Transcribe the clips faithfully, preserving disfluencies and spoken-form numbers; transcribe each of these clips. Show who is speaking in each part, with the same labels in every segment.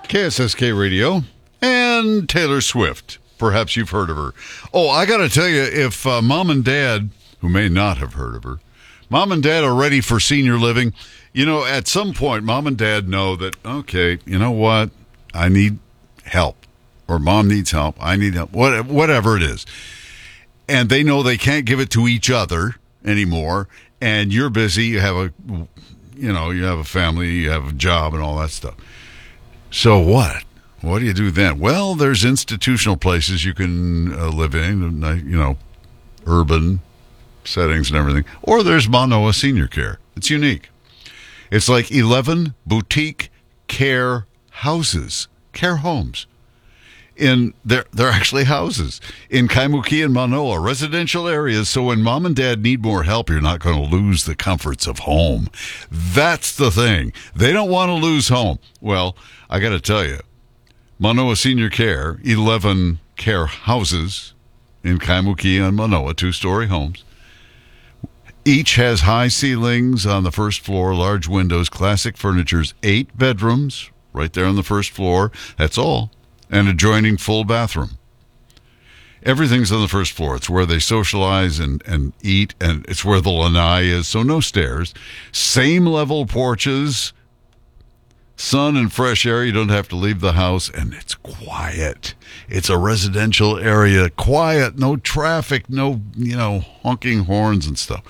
Speaker 1: K S S K Radio, and Taylor Swift. Perhaps you've heard of her. Oh, I got to tell you, if uh, mom and dad, who may not have heard of her, mom and dad are ready for senior living, you know, at some point, mom and dad know that, okay, you know what, I need help, or mom needs help, I need help, what, whatever it is. And they know they can't give it to each other anymore, and you're busy, you have a, you know, you have a family, you have a job and all that stuff. So what? What do you do then? Well, there's institutional places you can uh, live in, you know, urban settings and everything. Or there's Manoa Senior Care. It's unique. It's like eleven boutique care houses, care homes. In they're, they're actually houses in Kaimuki and Manoa, residential areas. So when mom and dad need more help, you're not going to lose the comforts of home. That's the thing. They don't want to lose home. Well, I got to tell you, Manoa Senior Care, eleven care houses in Kaimuki and Manoa, two-story homes. Each has high ceilings on the first floor, large windows, classic furnitures, eight bedrooms right there on the first floor. That's all. And adjoining full bathroom. Everything's on the first floor. It's where they socialize and, and eat, and it's where the lanai is, so no stairs. Same level porches, sun and fresh air. You don't have to leave the house, and it's quiet. It's a residential area. Quiet, no traffic, no, you know, honking horns and stuff.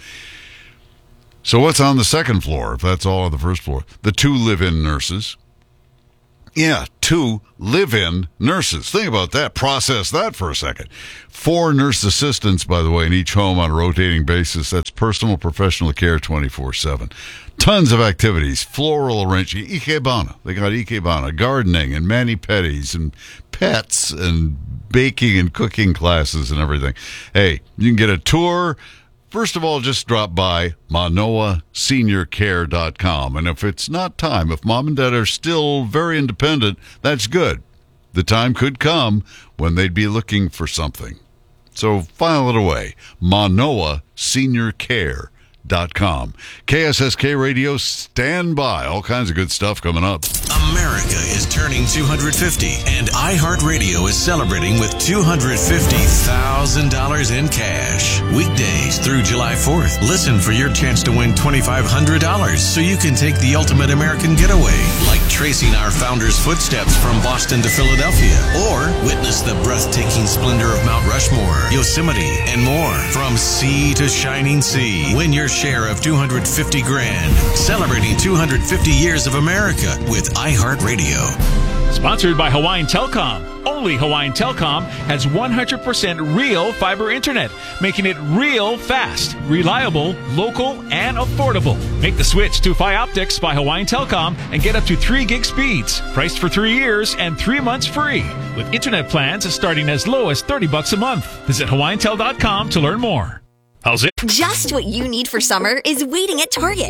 Speaker 1: So what's on the second floor, if that's all on the first floor? The two live-in nurses. Yeah, two live-in nurses. Think about that. Process that for a second. Four nurse assistants, by the way, in each home on a rotating basis. That's personal professional care twenty-four seven. Tons of activities. Floral arranging. Ikebana. They got Ikebana. Gardening and mani-pedis and pets and baking and cooking classes and everything. Hey, you can get a tour. First of all, just drop by manoa senior care dot com. And if it's not time, if mom and dad are still very independent, that's good. The time could come when they'd be looking for something. So file it away. manoa senior care dot com. K S S K Radio, stand by. All kinds of good stuff coming up.
Speaker 2: America is turning two hundred fifty, and iHeartRadio is celebrating with two hundred fifty thousand dollars in cash. Weekdays through July fourth. Listen for your chance to win two thousand five hundred dollars so you can take the ultimate American getaway, like tracing our founder's footsteps from Boston to Philadelphia, or witness the breathtaking splendor of Mount Rushmore, Yosemite, and more. From sea to shining sea, win your share of two hundred fifty grand. Celebrating two hundred fifty years of America with iHeartRadio.
Speaker 3: Sponsored by Hawaiian Telcom. Only Hawaiian Telcom has one hundred percent real fiber internet, making it real fast, reliable, local, and affordable. Make the switch to Fioptics by Hawaiian Telcom and get up to three gig speeds, priced for three years and three months free, with internet plans starting as low as thirty bucks a month. Visit hawaiian tel dot com to learn more. How's it?
Speaker 4: Just what you need for summer is waiting at Target.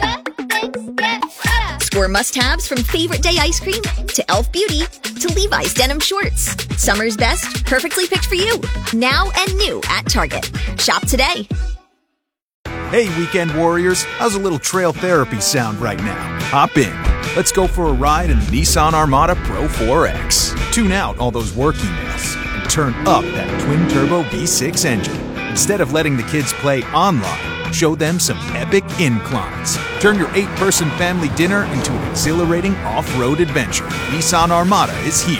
Speaker 4: Score must-haves from Favorite Day ice cream to e l f Beauty to Levi's denim shorts. Summer's best, perfectly picked for you. Now and new at Target. Shop today.
Speaker 5: Hey, weekend warriors. How's a little trail therapy sound right now? Hop in. Let's go for a ride in the Nissan Armada Pro four X. Tune out all those work emails and turn up that twin-turbo V six engine. Instead of letting the kids play online, show them some epic inclines. Turn your eight-person family dinner into an exhilarating off-road adventure. Nissan Armada is here.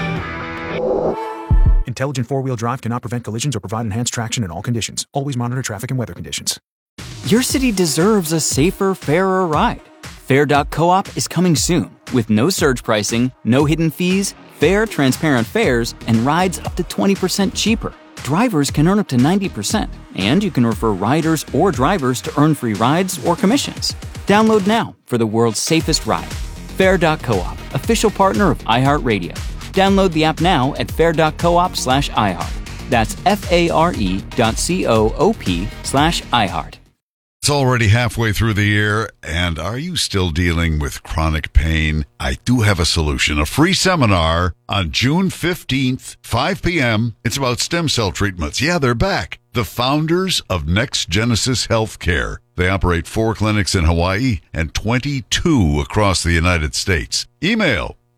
Speaker 5: Intelligent four-wheel drive cannot prevent collisions or provide enhanced traction in all conditions. Always monitor traffic and weather conditions.
Speaker 6: Your city deserves a safer, fairer ride. Fair dot coop is coming soon with no surge pricing, no hidden fees, fair, transparent fares, and rides up to twenty percent cheaper. Drivers can earn up to ninety percent, and you can refer riders or drivers to earn free rides or commissions. Download now for the world's safest ride. Fair dot coop, official partner of iHeartRadio. Download the app now at fair dot coop slash iHeart. That's F-A-R-E dot C-O-O-P slash iHeart.
Speaker 1: It's already halfway through the year, and are you still dealing with chronic pain? I do have a solution. A free seminar on June fifteenth, five p.m. It's about stem cell treatments. Yeah, they're back. The founders of Next Genesis Healthcare. They operate four clinics in Hawaii and twenty-two across the United States. Email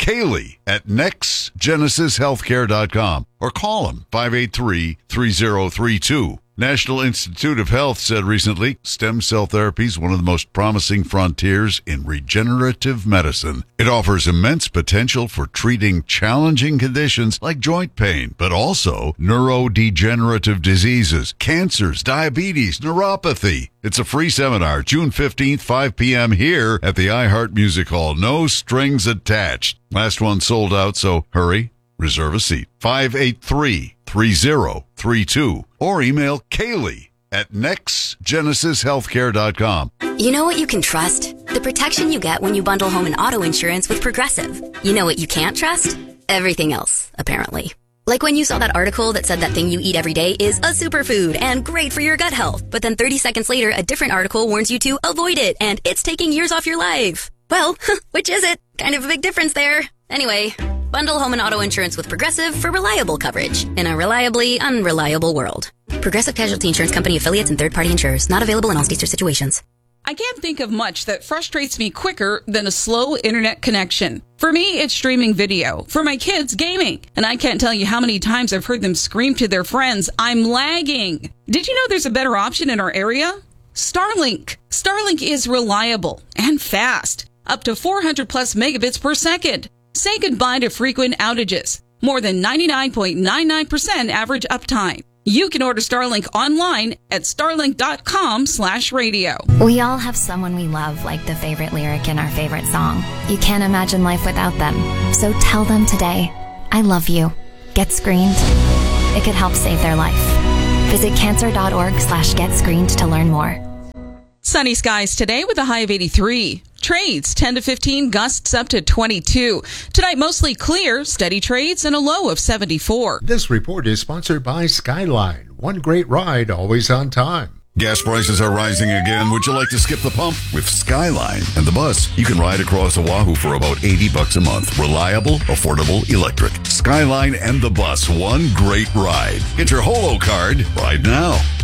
Speaker 1: Kaylee at next genesis healthcare dot com or call them five eight three, three zero three two. National Institute of Health said recently, stem cell therapy is one of the most promising frontiers in regenerative medicine. It offers immense potential for treating challenging conditions like joint pain, but also neurodegenerative diseases, cancers, diabetes, neuropathy. It's a free seminar, June fifteenth, five p.m. here at the iHeart Music Hall. No strings attached. Last one sold out, so hurry. Reserve a seat. five eight three, three zero three two or email Kaylee at next genesis healthcare dot com.
Speaker 7: You know what you can trust? The protection you get when you bundle home and auto insurance with Progressive. You know what you can't trust? Everything else, apparently. Like when you saw that article that said that thing you eat every day is a superfood and great for your gut health, but then thirty seconds later, a different article warns you to avoid it and it's taking years off your life. Well, which is it? Kind of a big difference there. Anyway, bundle home and auto insurance with Progressive for reliable coverage in a reliably unreliable world. Progressive Casualty Insurance Company affiliates and third-party insurers. Not available in all states or situations.
Speaker 8: I can't think of much that frustrates me quicker than a slow internet connection. For me, it's streaming video. For my kids, gaming. And I can't tell you how many times I've heard them scream to their friends, "I'm lagging." Did you know there's a better option in our area? Starlink. Starlink is reliable and fast. Up to four hundred plus megabits per second. Say goodbye to frequent outages. More than ninety-nine point nine nine percent average uptime. You can order Starlink online at starlink.com slash radio.
Speaker 9: We all have someone we love, like the favorite lyric in our favorite song. You can't imagine life without them. So tell them today, I love you. Get screened. It could help save their life. Visit cancer.org slash get screened to learn more.
Speaker 8: Sunny skies today with a high of eighty-three. Trades ten to fifteen, gusts up to twenty-two. Tonight mostly clear, steady trades, and a low of seventy-four.
Speaker 10: This report is sponsored by Skyline. One great ride, always on time.
Speaker 1: Gas prices are rising again. Would you like to skip the pump? With Skyline and the bus, you can ride across Oahu for about eighty bucks a month. Reliable, affordable, electric. Skyline and the bus, one great ride. Get your Holo card right now.